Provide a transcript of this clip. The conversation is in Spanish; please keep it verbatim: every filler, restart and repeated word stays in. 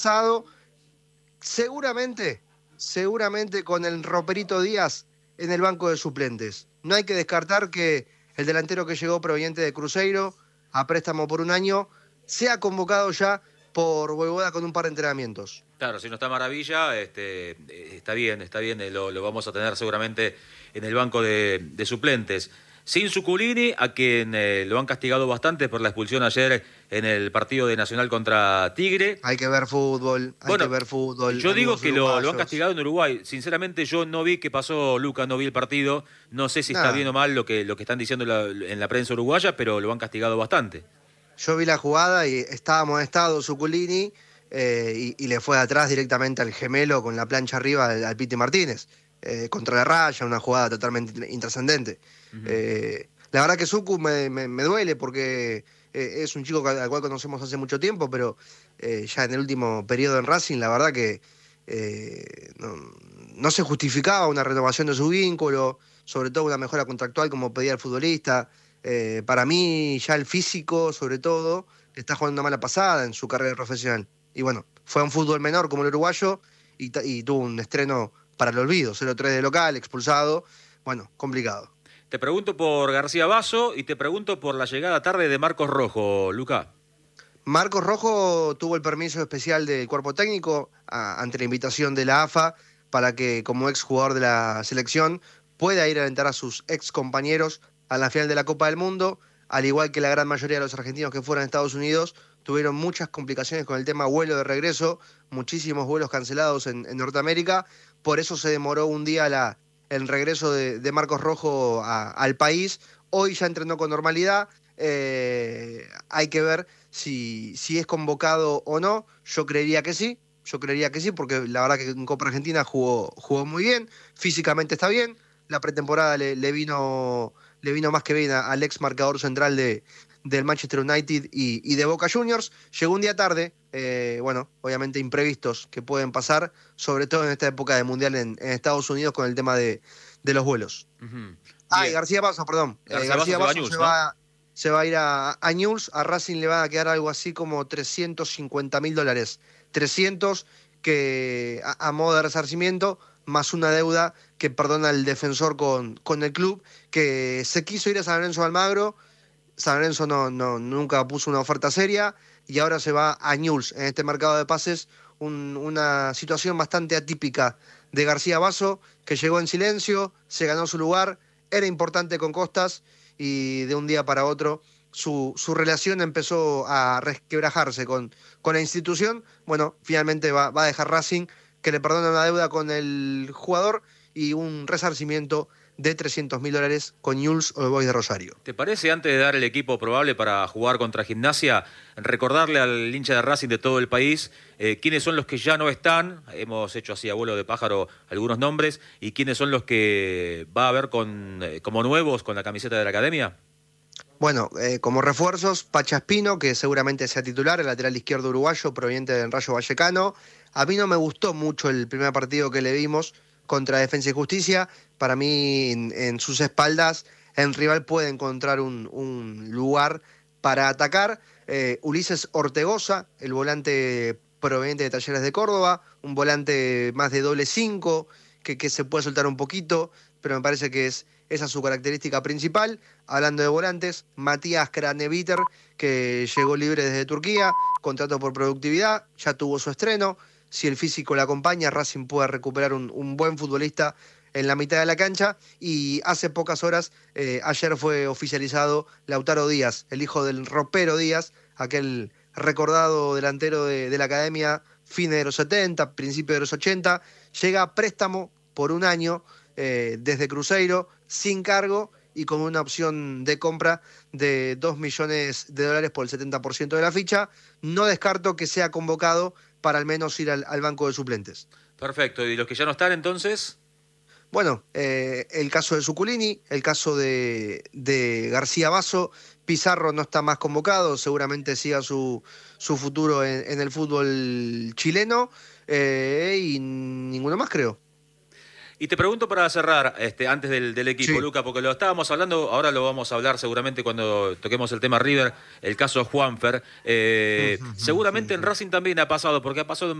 pasado, seguramente, seguramente con el Roperito Díaz en el banco de suplentes. No hay que descartar que el delantero que llegó proveniente de Cruzeiro, a préstamo por un año, sea convocado ya por Voivoda con un par de entrenamientos. Claro, si no está Maravilla, este, está bien, está bien, eh, lo, lo vamos a tener seguramente en el banco de, de suplentes. Sin Zuculini, a quien eh, lo han castigado bastante por la expulsión ayer en el partido de Nacional contra Tigre. Hay que ver fútbol, hay Bueno, que ver fútbol, yo digo amigos que lo, lo han uruguayos. castigado en Uruguay. Sinceramente, yo no vi qué pasó, Luca, no vi el partido. No sé si está Nada, bien o mal lo que, lo que están diciendo la- en la prensa uruguaya, pero lo han castigado bastante. yo vi la jugada y estaba amonestado Zuculini eh, y, y le fue atrás directamente al gemelo con la plancha arriba al, al Piti Martínez. Eh, contra la raya, una jugada totalmente intrascendente. Ujú. Eh, la verdad que Zucu me, me- me duele porque eh, es un chico al cual conocemos hace mucho tiempo, pero eh, ya en el último periodo en Racing, la verdad que eh, no, no se justificaba una renovación de su vínculo, sobre todo una mejora contractual como pedía el futbolista. Eh, para mí, ya el físico, sobre todo, le está jugando una mala pasada en su carrera profesional. Y bueno, fue a un fútbol menor como el uruguayo y, ta- y tuvo un estreno para el olvido, cero tres de local, expulsado. Bueno, complicado. Te pregunto por García Basso y te pregunto por la llegada tarde de Marcos Rojo, Luca. Marcos Rojo tuvo el permiso especial del cuerpo técnico a- ante la invitación de la A F A para que, como ex jugador de la selección, pueda ir a alentar a sus ex compañeros a la final de la Copa del Mundo. Al igual que la gran mayoría de los argentinos que fueron a Estados Unidos, tuvieron muchas complicaciones con el tema vuelo de regreso, muchísimos vuelos cancelados en, en Norteamérica. Por eso se demoró un día la, el regreso de, de Marcos Rojo a- al país. Hoy ya entrenó con normalidad. Eh, hay que ver si, si es convocado o no. Yo creería que sí, yo creería que sí, porque la verdad que en Copa Argentina jugó, jugó muy bien, físicamente está bien, la pretemporada le, le vino, le vino más que bien a- al ex marcador central de, del Manchester United y, y de Boca Juniors. Llegó un día tarde, eh, bueno, obviamente imprevistos que pueden pasar, sobre todo en esta época de Mundial en, en Estados Unidos con el tema de, de los vuelos. Ujú. Ah, y Bien, García Basso, perdón. Eh, García Basso García se va a Basso se News, ¿no? va, se va a ir a, a Newell's. A Racing le van a quedar algo así como trescientos cincuenta mil dólares. trescientos que a, a modo de resarcimiento, más una deuda que perdona el defensor con, con el club, que se quiso ir a San Lorenzo de Almagro. San Lorenzo no, no, nunca puso una oferta seria y ahora se va a Newell's en este mercado de pases. Un- una situación bastante atípica de García Basso, que llegó en silencio, se ganó su lugar, era importante con Costas y de un día para otro su, su relación empezó a resquebrajarse con, con la institución. Bueno, finalmente va, va a dejar Racing, que le perdona una deuda con el jugador y un resarcimiento de trescientos mil dólares con Newell's o el Boys de Rosario. ¿Te parece, antes de dar el equipo probable para jugar contra Gimnasia, recordarle al hincha de Racing de todo el país eh, quiénes son los que ya no están? Hemos hecho así a vuelo de pájaro algunos nombres. ¿Y quiénes son los que va a haber con, eh, como nuevos con la camiseta de la academia? Bueno, eh, como refuerzos, Pachaspino, que seguramente sea titular, el lateral izquierdo uruguayo proveniente del Rayo Vallecano. A mí no me gustó mucho el primer partido que le vimos contra Defensa y Justicia. Para mí, en, en sus espaldas, el rival puede encontrar un, un lugar para atacar. Eh, Ulises Ortegoza, el volante proveniente de Talleres de Córdoba, un volante más de doble cinco, que, que se puede soltar un poquito, pero me parece que es esa es su característica principal. Hablando de volantes, Matías Craneviter, que llegó libre desde Turquía, contrato por productividad, ya tuvo su estreno. Si el físico le acompaña, Racing puede recuperar un, un buen futbolista en la mitad de la cancha. Y hace pocas horas, eh, ayer fue oficializado Lautaro Díaz, el hijo del ropero Díaz, aquel recordado delantero de, de la academia, fines de los setenta, principios de los ochenta. Llega a préstamo por un año eh, desde Cruzeiro, sin cargo y con una opción de compra de dos millones de dólares por el setenta por ciento de la ficha. No descarto que sea convocado para al menos ir al, al banco de suplentes. Perfecto. ¿Y los que ya no están entonces? Bueno, eh, el caso de Zuculini, el caso de, de García Basso, Pizarro no está más convocado, seguramente siga su, su futuro en, en el fútbol chileno, eh, y ninguno más creo. Y te pregunto para cerrar, este, antes del, del equipo, Sí. Luca, porque lo estábamos hablando, ahora lo vamos a hablar seguramente cuando toquemos el tema River, el caso Juanfer. Eh, seguramente en Racing también ha pasado, porque ha pasado en